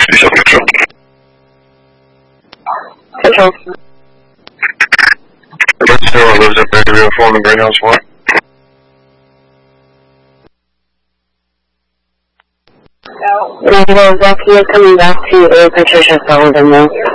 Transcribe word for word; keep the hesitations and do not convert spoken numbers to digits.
City Control. Control. Let's know who lives at Berryville Farm and Greenhouse One. No, Zach, he is coming back to a Patricia Sullivan, though.